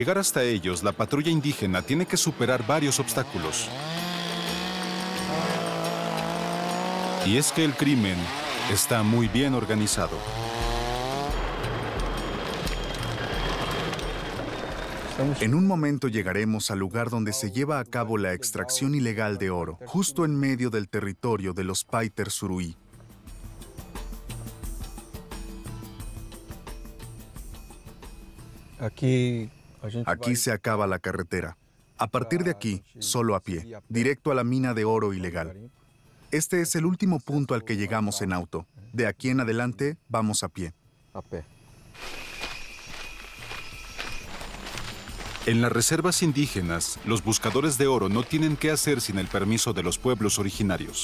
llegar hasta ellos, la patrulla indígena tiene que superar varios obstáculos. Y es que el crimen está muy bien organizado. En un momento llegaremos al lugar donde se lleva a cabo la extracción ilegal de oro, justo en medio del territorio de los Paiter Suruí. Aquí se acaba la carretera. A partir de aquí, solo a pie, directo a la mina de oro ilegal. Este es el último punto al que llegamos en auto. De aquí en adelante, vamos a pie. En las reservas indígenas, los buscadores de oro no tienen qué hacer sin el permiso de los pueblos originarios.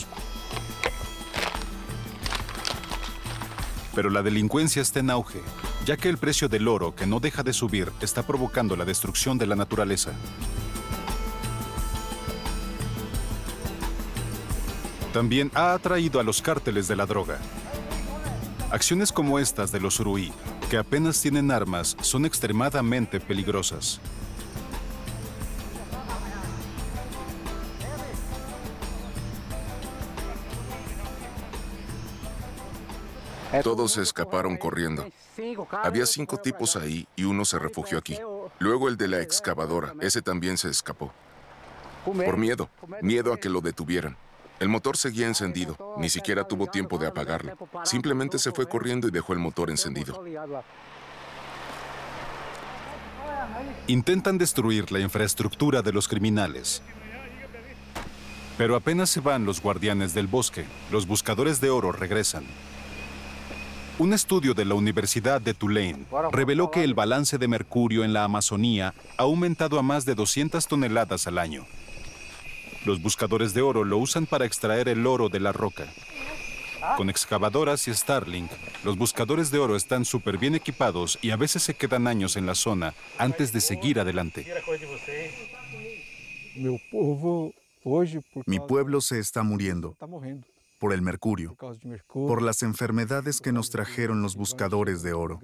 Pero la delincuencia está en auge, ya que el precio del oro, que no deja de subir, está provocando la destrucción de la naturaleza. También ha atraído a los cárteles de la droga. Acciones como estas de los Suruí, que apenas tienen armas, son extremadamente peligrosas. Todos se escaparon corriendo. Había 5 tipos ahí y uno se refugió aquí. Luego el de la excavadora, ese también se escapó. Por miedo a que lo detuvieran. El motor seguía encendido, ni siquiera tuvo tiempo de apagarlo. Simplemente se fue corriendo y dejó el motor encendido. Intentan destruir la infraestructura de los criminales. Pero apenas se van los guardianes del bosque, los buscadores de oro regresan. Un estudio de la Universidad de Tulane reveló que el balance de mercurio en la Amazonía ha aumentado a más de 200 toneladas al año. Los buscadores de oro lo usan para extraer el oro de la roca. Con excavadoras y Starlink, los buscadores de oro están súper bien equipados y a veces se quedan años en la zona antes de seguir adelante. Mi pueblo se está muriendo por el mercurio, por las enfermedades que nos trajeron los buscadores de oro.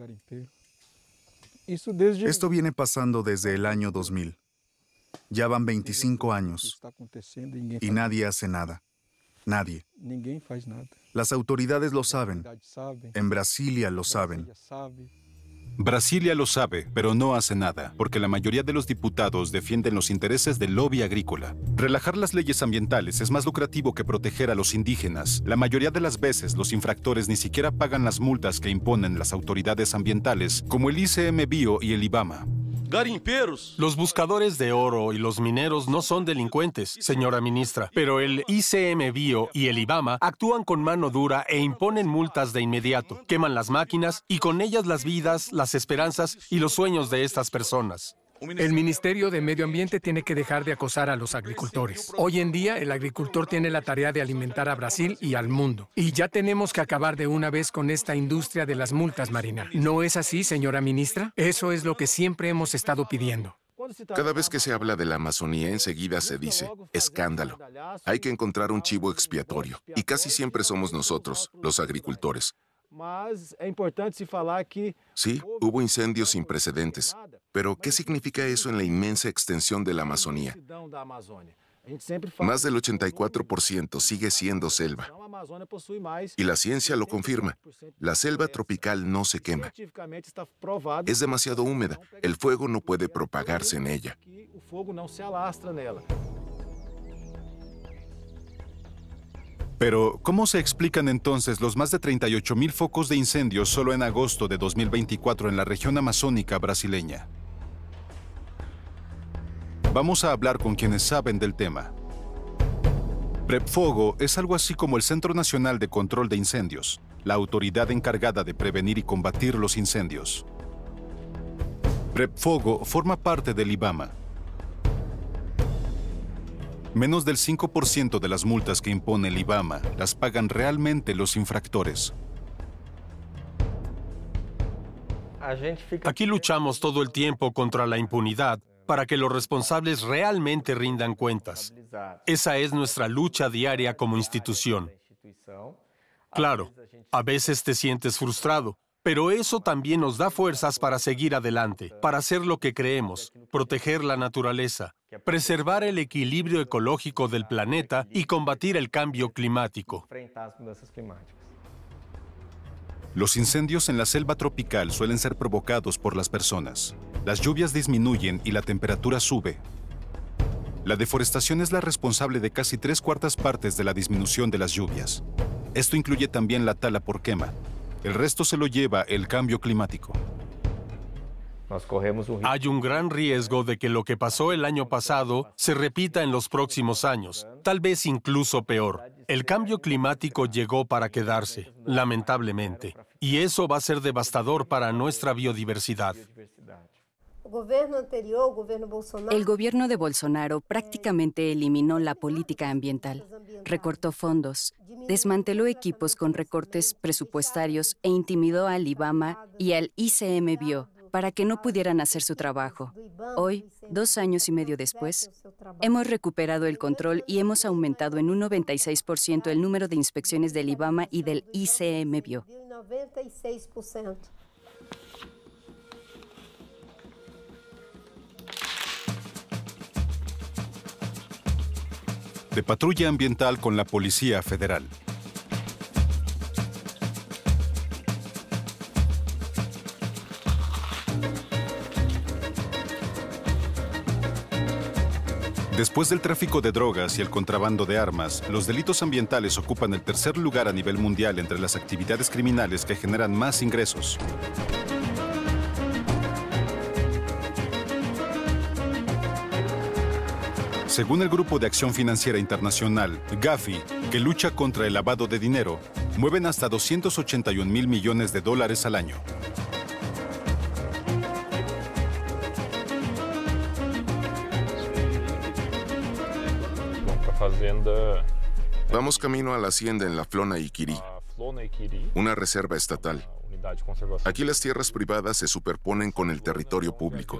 Esto viene pasando desde el año 2000. Ya van 25 años y nadie hace nada. Nadie. Las autoridades lo saben. En Brasilia lo saben. Brasilia lo sabe, pero no hace nada, porque la mayoría de los diputados defienden los intereses del lobby agrícola. Relajar las leyes ambientales es más lucrativo que proteger a los indígenas. La mayoría de las veces, los infractores ni siquiera pagan las multas que imponen las autoridades ambientales, como el ICMBio y el IBAMA. Los buscadores de oro y los mineros no son delincuentes, señora ministra, pero el ICMBio y el IBAMA actúan con mano dura e imponen multas de inmediato, queman las máquinas y con ellas las vidas, las esperanzas y los sueños de estas personas. El Ministerio de Medio Ambiente tiene que dejar de acosar a los agricultores. Hoy en día, el agricultor tiene la tarea de alimentar a Brasil y al mundo. Y ya tenemos que acabar de una vez con esta industria de las multas, Marina. ¿No es así, señora ministra? Eso es lo que siempre hemos estado pidiendo. Cada vez que se habla de la Amazonía, enseguida se dice, escándalo. Hay que encontrar un chivo expiatorio. Y casi siempre somos nosotros, los agricultores. Sí, hubo incendios sin precedentes. Pero, ¿qué significa eso en la inmensa extensión de la Amazonía? Más del 84% sigue siendo selva. Y la ciencia lo confirma. La selva tropical no se quema. Es demasiado húmeda. El fuego no puede propagarse en ella. Pero, ¿cómo se explican entonces los más de 38,000 focos de incendios solo en agosto de 2024 en la región amazónica brasileña? Vamos a hablar con quienes saben del tema. Prepfogo es algo así como el Centro Nacional de Control de Incendios, la autoridad encargada de prevenir y combatir los incendios. Prepfogo forma parte del IBAMA. Menos del 5% de las multas que impone el IBAMA las pagan realmente los infractores. Aquí luchamos todo el tiempo contra la impunidad para que los responsables realmente rindan cuentas. Esa es nuestra lucha diaria como institución. Claro, a veces te sientes frustrado, Pero eso también nos da fuerzas para seguir adelante, para hacer lo que creemos, proteger la naturaleza, preservar el equilibrio ecológico del planeta y combatir el cambio climático. Los incendios en la selva tropical suelen ser provocados por las personas. Las lluvias disminuyen y la temperatura sube. La deforestación es la responsable de casi 3/4 partes de la disminución de las lluvias. Esto incluye también la tala por quema. El resto se lo lleva el cambio climático. Hay un gran riesgo de que lo que pasó el año pasado se repita en los próximos años, tal vez incluso peor. El cambio climático llegó para quedarse, lamentablemente, y eso va a ser devastador para nuestra biodiversidad. El gobierno de Bolsonaro prácticamente eliminó la política ambiental, recortó fondos, desmanteló equipos con recortes presupuestarios e intimidó al IBAMA y al ICMBio para que no pudieran hacer su trabajo. Hoy, 2 años y medio después, hemos recuperado el control y hemos aumentado en un 96% el número de inspecciones del IBAMA y del ICMBio. De patrulla ambiental con la Policía Federal. Después del tráfico de drogas y el contrabando de armas, los delitos ambientales ocupan el 3er lugar a nivel mundial entre las actividades criminales que generan más ingresos. Según el Grupo de Acción Financiera Internacional, Gafi, que lucha contra el lavado de dinero, mueven hasta $281.000 millones al año. Vamos camino a la hacienda en la Flona Iquiri, una reserva estatal. Aquí las tierras privadas se superponen con el territorio público.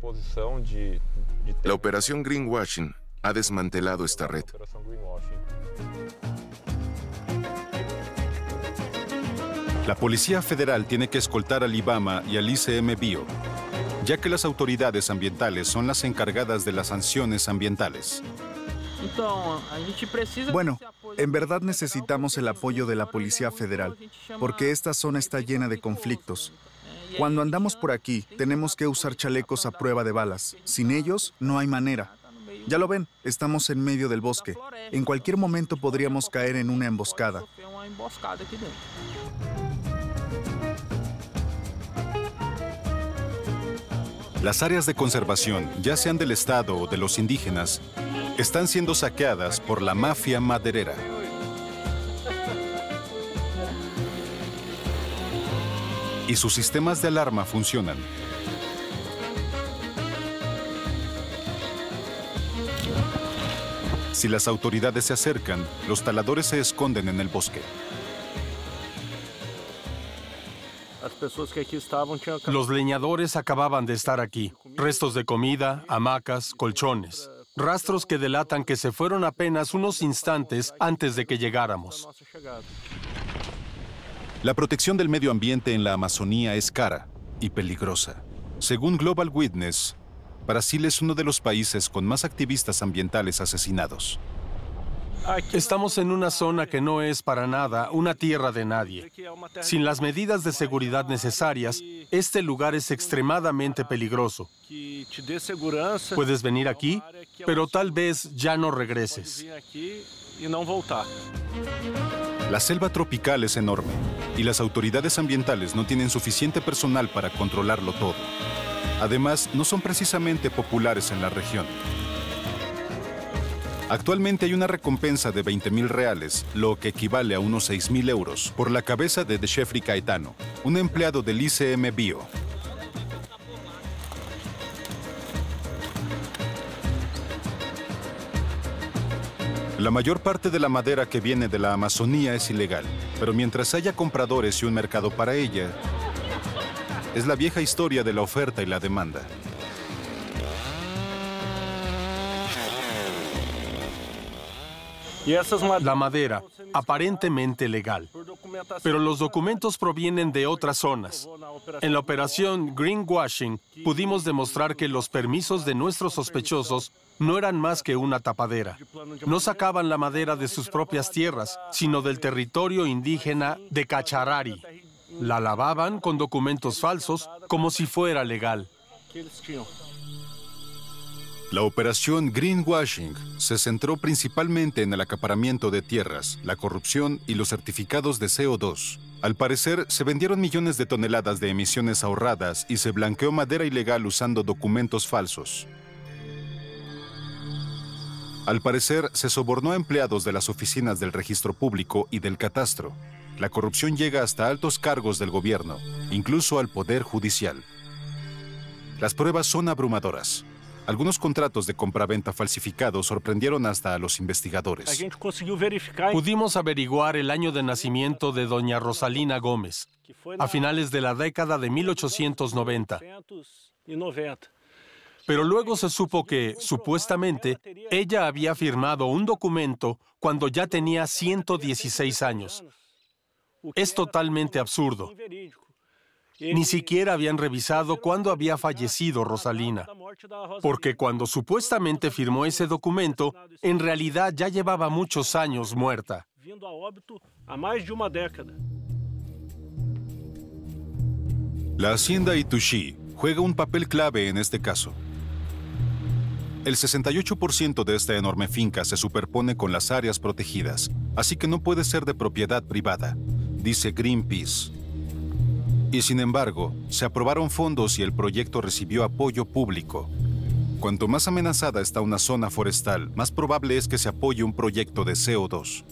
La operación Greenwashing ha desmantelado esta red. La Policía Federal tiene que escoltar al IBAMA y al ICMBio, ya que las autoridades ambientales son las encargadas de las sanciones ambientales. Bueno, en verdad necesitamos el apoyo de la Policía Federal, porque esta zona está llena de conflictos. Cuando andamos por aquí, tenemos que usar chalecos a prueba de balas. Sin ellos, no hay manera. Ya lo ven, estamos en medio del bosque. En cualquier momento podríamos caer en una emboscada. Las áreas de conservación, ya sean del Estado o de los indígenas, están siendo saqueadas por la mafia maderera. Y sus sistemas de alarma funcionan. Si las autoridades se acercan, los taladores se esconden en el bosque. Los leñadores acababan de estar aquí. Restos de comida, hamacas, colchones. Rastros que delatan que se fueron apenas unos instantes antes de que llegáramos. La protección del medio ambiente en la Amazonía es cara y peligrosa. Según Global Witness, Brasil es uno de los países con más activistas ambientales asesinados. Estamos en una zona que no es para nada una tierra de nadie. Sin las medidas de seguridad necesarias, este lugar es extremadamente peligroso. Puedes venir aquí, pero tal vez ya no regreses. La selva tropical es enorme y las autoridades ambientales no tienen suficiente personal para controlarlo todo. Además, no son precisamente populares en la región. Actualmente hay una recompensa de 20.000 reales, lo que equivale a unos 6.000 euros, por la cabeza de Jeffrey Caetano, un empleado del ICMBio. La mayor parte de la madera que viene de la Amazonía es ilegal, pero mientras haya compradores y un mercado para ella, es la vieja historia de la oferta y la demanda. La madera, aparentemente legal, pero los documentos provienen de otras zonas. En la operación Greenwashing, pudimos demostrar que los permisos de nuestros sospechosos no eran más que una tapadera. No sacaban la madera de sus propias tierras, sino del territorio indígena de Cacharari. La lavaban con documentos falsos como si fuera legal. La operación Greenwashing se centró principalmente en el acaparamiento de tierras, la corrupción y los certificados de CO2. Al parecer, se vendieron millones de toneladas de emisiones ahorradas y se blanqueó madera ilegal usando documentos falsos. Al parecer, se sobornó a empleados de las oficinas del registro público y del catastro. La corrupción llega hasta altos cargos del gobierno, incluso al poder judicial. Las pruebas son abrumadoras. Algunos contratos de compraventa falsificados sorprendieron hasta a los investigadores. Pudimos averiguar el año de nacimiento de doña Rosalina Gómez, a finales de la década de 1890. Pero luego se supo que, supuestamente, ella había firmado un documento cuando ya tenía 116 años. Es totalmente absurdo. Ni siquiera habían revisado cuándo había fallecido Rosalina, porque cuando supuestamente firmó ese documento, en realidad ya llevaba muchos años muerta. La hacienda Itushi juega un papel clave en este caso. El 68% de esta enorme finca se superpone con las áreas protegidas, así que no puede ser de propiedad privada, dice Greenpeace. Y sin embargo, se aprobaron fondos y el proyecto recibió apoyo público. Cuanto más amenazada está una zona forestal, más probable es que se apoye un proyecto de CO2.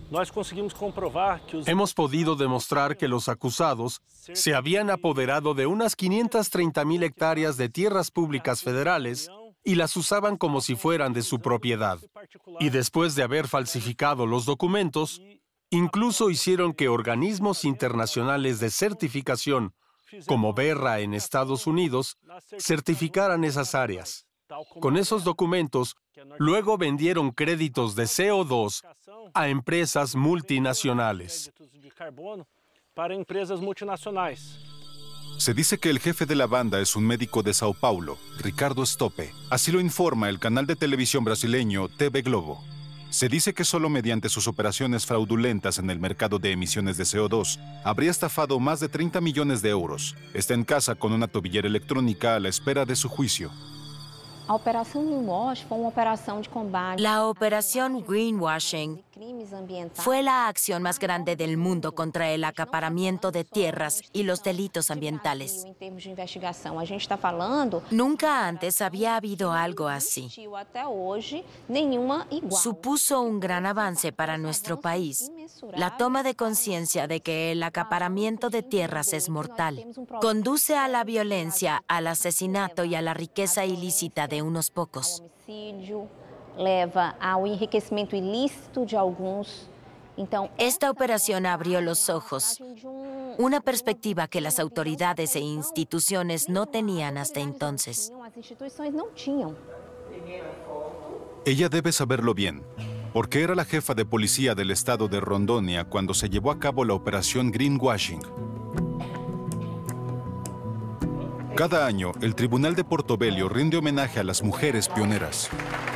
Hemos podido demostrar que los acusados se habían apoderado de unas 530,000 hectáreas de tierras públicas federales y las usaban como si fueran de su propiedad. Y después de haber falsificado los documentos, incluso hicieron que organismos internacionales de certificación, como Verra en Estados Unidos, certificaran esas áreas. Con esos documentos, luego vendieron créditos de CO2 a empresas multinacionales. Se dice que el jefe de la banda es un médico de Sao Paulo, Ricardo Stoppe. Así lo informa el canal de televisión brasileño TV Globo. Se dice que solo mediante sus operaciones fraudulentas en el mercado de emisiones de CO2 habría estafado más de 30 millones de euros. Está en casa con una tobillera electrónica a la espera de su juicio. La operación Greenwashing fue la acción más grande del mundo contra el acaparamiento de tierras y los delitos ambientales. Nunca antes había habido algo así. Supuso un gran avance para nuestro país. La toma de conciencia de que el acaparamiento de tierras es mortal. Conduce a la violencia, al asesinato y a la riqueza ilícita de unos pocos. Esta operación abrió los ojos, una perspectiva que las autoridades e instituciones no tenían hasta entonces. Ella debe saberlo bien, porque era la jefa de policía del estado de Rondônia cuando se llevó a cabo la operación Greenwashing. Cada año, el Tribunal de Porto Velho rinde homenaje a las mujeres pioneras.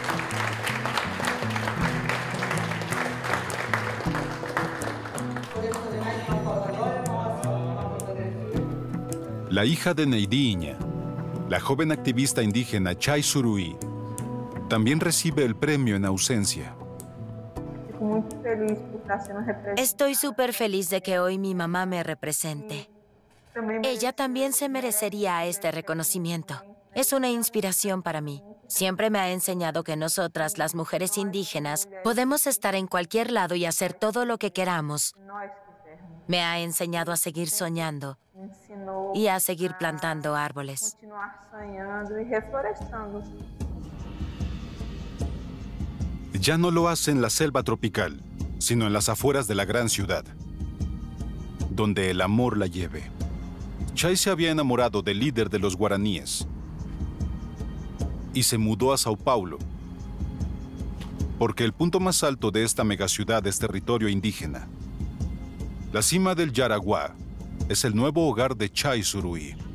La hija de Neidinha, la joven activista indígena Chay Surui, también recibe el premio en ausencia. Estoy súper feliz de que hoy mi mamá me represente. Ella también se merecería este reconocimiento. Es una inspiración para mí. Siempre me ha enseñado que nosotras, las mujeres indígenas, podemos estar en cualquier lado y hacer todo lo que queramos. Me ha enseñado a seguir soñando y a seguir plantando árboles. Ya no lo hace en la selva tropical, sino en las afueras de la gran ciudad, donde el amor la lleve. Chay se había enamorado del líder de los guaraníes y se mudó a Sao Paulo, porque el punto más alto de esta megaciudad es territorio indígena. La cima del Yaraguá es el nuevo hogar de Chai Suruí.